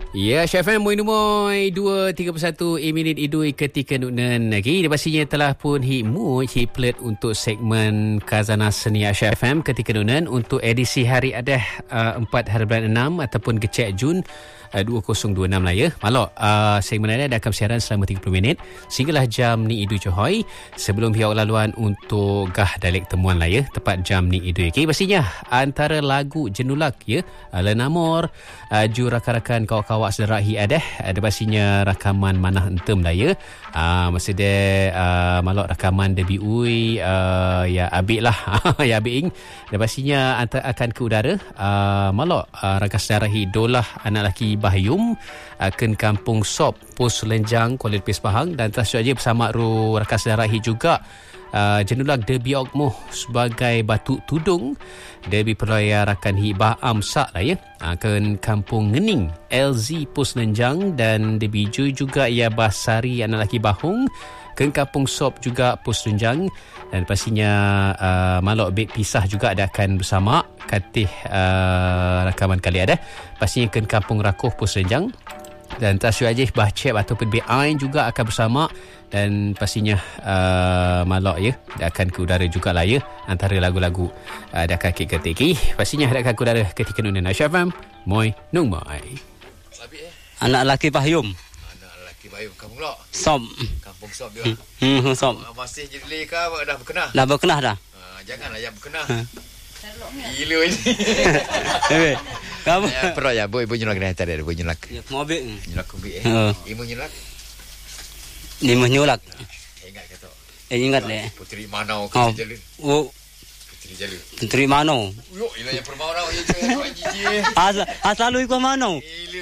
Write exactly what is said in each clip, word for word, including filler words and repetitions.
Ya, Chef M, Moin Moin, dua tiga puluh satu minit idui ketika nunan lagi. Dia pastinya telah pun himu hiplet untuk segmen Khazanah Seni Chef M ketika nunan untuk edisi hari adah uh, empat hari bulan enam ataupun kecek Jun uh, dua ribu dua puluh enam lah ya. Malok, uh, segmen ini akan bersiaran selama tiga puluh minit sehinggalah jam ni idui Johoi sebelum pihak laluan untuk gah dalek temuan lah ya, tepat jam ni idui. Okay, pastinya antara lagu jenulak ya, uh, Lenamor, uh, ju rakan-rakan kawan-kawan awak sederahi adah ada pastinya rakaman manah entem lah ya. Uh, masa dia uh, malok rakaman debi ui uh, ya abik lah ya abik ing ada pastinya akan ke udara uh, malok uh, rakan sederahi dolah anak laki Bahyum akan uh, kampung Sop Pos Lenjang Kuala Lumpur Pahang dan terus aja bersama ru rakan sederahi juga Uh, jenulak Debi Okmoh sebagai batu tudung Debi Perlaya Rakan Hibah Amsak lah ya, akan kampung Ngening L Z Pos Lenjang dan Debi Joy juga ia Basari anak laki Bahung ke kampung Sop juga Pos Lenjang dan pastinya uh, malok beg pisah juga ada akan bersama katih uh, rakaman kali ada pastinya ke kampung Rakoh Pos Lenjang dan Tasyu Ajih Bahcep ataupun B I juga akan bersama dan pastinya uh, malok ya dia akan ke udara jugalah ya antara lagu-lagu uh, dia akan kek ketiki pastinya dia akan ke udara ketika nunan Chef M Moi Nung Mai anak laki Bahyum anak laki Bahyum kampung lok Sop kampung Sop dia hmm, hmm Sop masih jadi ke dah berkenah dah berkenah dah uh, janganlah yang berkenah ha. Gila ini. Eh, kamu ya perlu ya boy boy nyulak dah tadi ada boy nyulak. Ya mobil. Nyulak kumbi eh. Ha. Imu nyulak. Ni mah nyulak. Ingat kata. Eh ingat deh. Putri Manau ke Oh. Jalin. Oh, Putri Jalin. Putri Manau. Yo, ila yang permau ya je jiji. Asal asal lu ikut Manau. Gila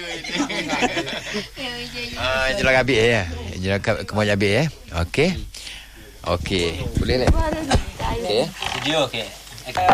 ini. Ah, nyulak abi eh. Nyulak kemau abi eh. Okey. Okey. Boleh leh. Okey. Video okey.